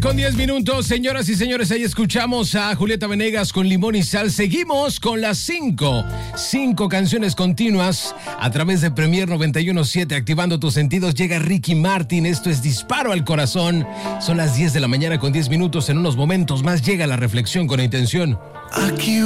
Con 10 minutos, señoras y señores, ahí escuchamos a Julieta Venegas con Limón y Sal. Seguimos con las 5 canciones continuas a través de Premier 91.7, activando tus sentidos. Llega Ricky Martin, esto es Disparo al Corazón. Son las 10 de la mañana con 10 minutos. En unos momentos más llega la reflexión con intención. Aquí